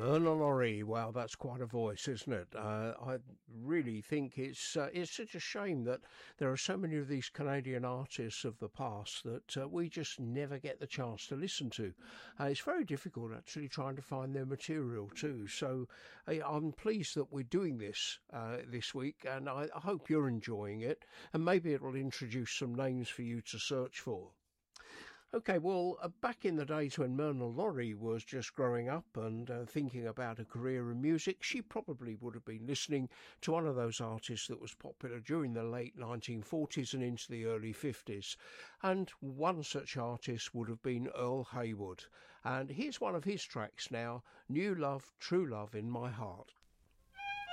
Myrna Laurie, wow, that's quite a voice, isn't it? I really think it's such a shame that there are so many of these Canadian artists of the past that we just never get the chance to listen to. It's very difficult actually trying to find their material too. So I'm pleased that we're doing this this week, and I hope you're enjoying it, and maybe it'll introduce some names for you to search for. Okay, well, back in the days when Myrna Laurie was just growing up and thinking about a career in music, she probably would have been listening to one of those artists that was popular during the late 1940s and into the early 50s. And one such artist would have been Earl Haywood. And here's one of his tracks now, New Love, True Love in My Heart.